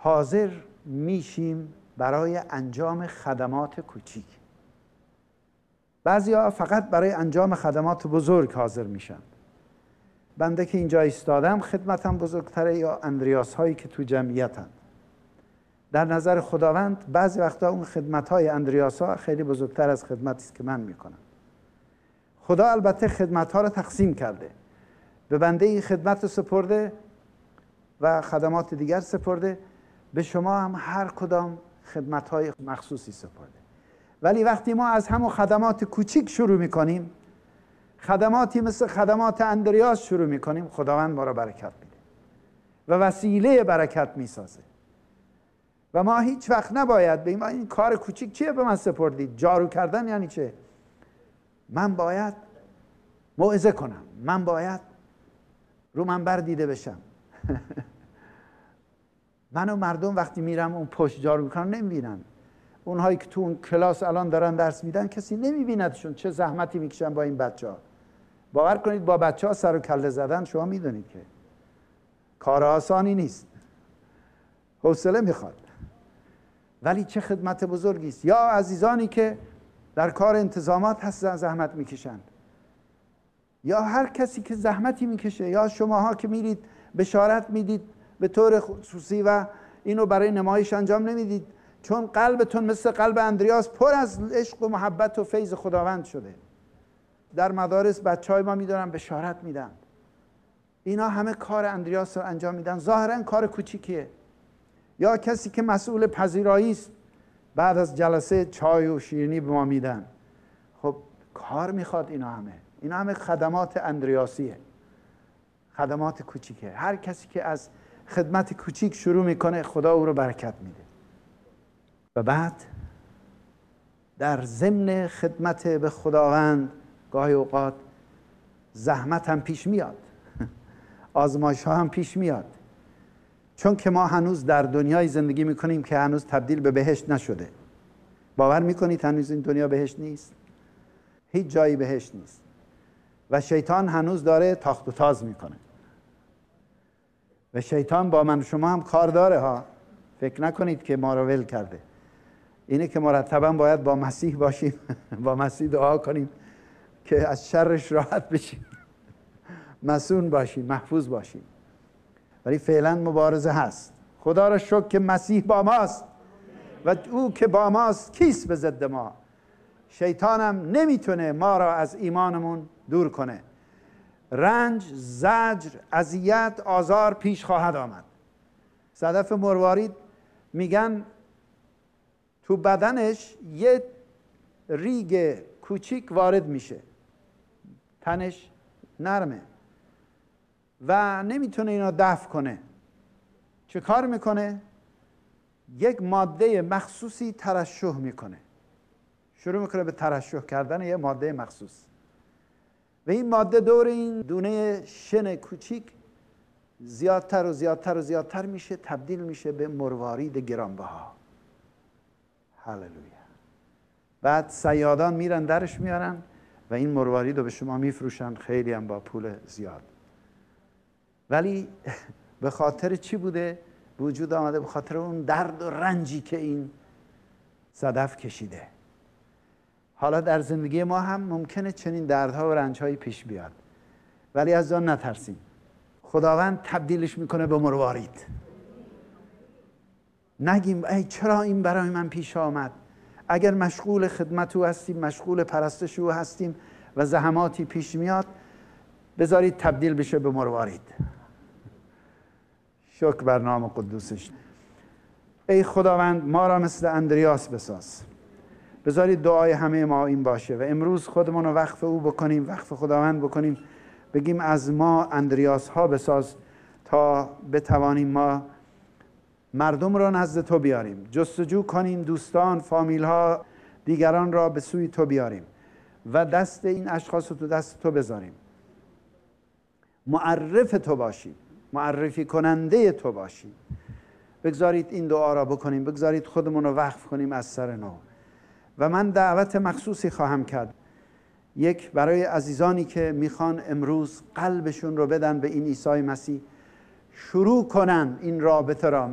حاضر میشیم برای انجام خدمات کوچیک. بعضیا فقط برای انجام خدمات بزرگ حاضر میشن. بنده که اینجا ایستادم خدمتم بزرگتره یا اندریاس هایی که تو جمعیتن؟ در نظر خداوند بعضی وقتا اون خدمت های اندریاس ها خیلی بزرگتر از خدمتی است که من میکنم. خدا البته خدمت ها رو تقسیم کرده، به بنده این خدمت رو سپرده و خدمات دیگر سپرده، به شما هم هر کدام خدمت های مخصوصی سپرده. ولی وقتی ما از همون خدمات کوچیک شروع میکنیم، خدماتی مثل خدمات اندریاس شروع میکنیم، خداوند ما را برکت میده و وسیله برکت میسازه. و ما هیچ وقت نباید بگیم این کار کوچیک چیه به من سپردید؟ جارو کردن یعنی چه؟ من باید موعظه کنم، من باید رو منبر دیده بشم. من و مردم وقتی میرم اون پشت جارو میکنم نمیبینن. اونهایی که تو اون کلاس الان دارن درس میدن کسی نمیبیندشون چه زحمتی میکشن با این بچه‌ها. باور کنید با بچه‌ها سر و کله زدن شما میدونید که کار آسانی نیست، حوصله میخواد. ولی چه خدمت بزرگی است. یا عزیزانی که در کار انتظامات هستن زحمت میکشند، یا هر کسی که زحمتی میکشه، یا شماها که میرید بشارت میدید به طور خصوصی و اینو برای نمایش انجام نمیدید چون قلبتون مثل قلب اندریاس پر از عشق و محبت و فیض خداوند شده. در مدارس بچهای ما میدونن بشارت میدن، اینا همه کار اندریاس رو انجام میدن. ظاهرا کار کوچیکیه. یا کسی که مسئول پذیرایی است، بعد از جلسه چای و شیرینی به ما میدن. خب کار میخواد. اینا همه خدمات اندریاسیه، خدمات کوچیکه. هر کسی که از خدمت کوچیک شروع میکنه خدا او رو برکت میده. و بعد در ضمن خدمت به خداوند گاهی اوقات زحمت هم پیش میاد، آزمایش ها هم پیش میاد، چون که ما هنوز در دنیای زندگی میکنیم که هنوز تبدیل به بهشت نشده. باور میکنید هنوز این دنیا بهشت نیست؟ هیچ جایی بهشت نیست و شیطان هنوز داره تاخت و تاز میکنه و شیطان با من شما هم کار داره ها. فکر نکنید که ما رو ول کرده. اینه که مرتبا باید با مسیح باشیم، با مسیح دعا کنیم که از شرش راحت بشیم، مصون باشیم، محفوظ باشیم. ولی فعلا مبارزه هست. خدا را شکر که مسیح با ماست و او که با ماست کیست به ضد ما؟ شیطانم نمیتونه ما را از ایمانمون دور کنه. رنج، زجر، اذیت، آزار پیش خواهد آمد. صدف مروارید میگن تو بدنش یه ریگ کوچیک وارد میشه، تنش نرمه و نمیتونه اینو دفع کنه. چه کار میکنه؟ یک ماده مخصوصی ترشح میکنه، شروع میکنه به ترشح کردن یه ماده مخصوص و این ماده دور این دونه شن کوچیک زیادتر و زیادتر و زیادتر میشه، تبدیل میشه به مروارید گرانبها. هللویا. بعد صیادان میرن درش میارن و این مروارید رو به شما میفروشن، خیلی هم با پول زیاد. ولی به خاطر چی بوده وجود آمده؟ به خاطر اون درد و رنجی که این صدف کشیده. حالا در زندگی ما هم ممکنه چنین دردها و رنجهایی پیش بیاد، ولی از آن نترسیم. خداوند تبدیلش میکنه به مروارید. نگیم ای چرا این برای من پیش آمد. اگر مشغول خدمت او هستیم، مشغول پرستش او هستیم و زحماتی پیش میاد، بذارید تبدیل بشه به مروارید. شکر بر نام قدوسش. ای خداوند ما را مثل اندریاس بساز. بذارید دعای همه ما این باشه و امروز خودمون رو وقف او بکنیم، وقف خداوند بکنیم، بگیم از ما اندریاس ها بساز تا بتوانیم ما مردم را نزد تو بیاریم، جستجو کنیم دوستان، فامیل ها، دیگران را به سوی تو بیاریم و دست این اشخاص رو تو دست تو بذاریم. معرف تو باشیم، معرفی کننده تو باشیم. بگذارید این دعا را بکنیم، بگذارید خودمون رو وقف کنیم از سر نو. و من دعوت مخصوصی خواهم کرد، یک برای عزیزانی که میخوان امروز قلبشون رو بدن به این عیسی مسیح، شروع کنن این رابطه را